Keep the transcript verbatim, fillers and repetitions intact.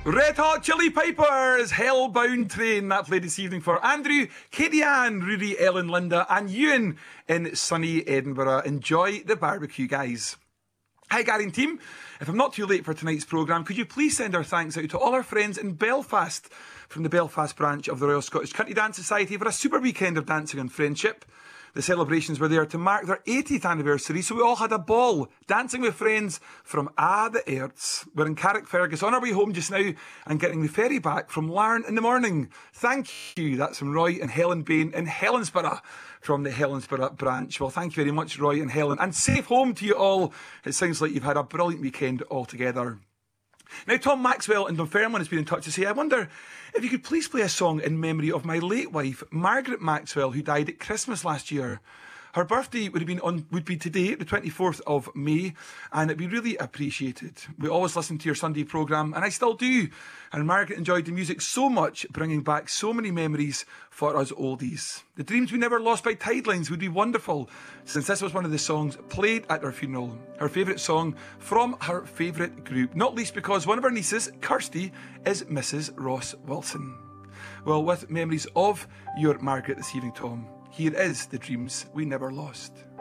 Red Hot Chili Peppers, Hellbound Train, that played this evening for Andrew, Katie Ann, Rudy, Ellen, Linda and Ewan in sunny Edinburgh. Enjoy the barbecue, guys. Hi Gary and team, if I'm not too late for tonight's programme, could you please send our thanks out to all our friends in Belfast from the Belfast branch of the Royal Scottish Country Dance Society for a super weekend of dancing and friendship. The celebrations were there to mark their eightieth anniversary, so we all had a ball, dancing with friends from A the Airts. We're in Carrickfergus on our way home just now and getting the ferry back from Larne in the morning. Thank you. That's from Roy and Helen Bain in Helensburgh from the Helensburgh branch. Well, thank you very much, Roy and Helen, and safe home to you all. It sounds like you've had a brilliant weekend altogether. Now, Tom Maxwell in Dunfermline has been in touch to say, I wonder if you could please play a song in memory of my late wife, Margaret Maxwell, who died at Christmas last year. Her birthday would have been on would be today, the twenty-fourth of May, and it'd be really appreciated. We always listen to your Sunday programme, and I still do. And Margaret enjoyed the music so much, bringing back so many memories for us oldies. The Dreams We Never Lost by Tidelines would be wonderful, since this was one of the songs played at her funeral. Her favourite song from her favourite group, not least because one of her nieces, Kirsty, is Missus Ross Wilson. Well, with memories of your Margaret this evening, Tom, here is The Dreams We Never Lost.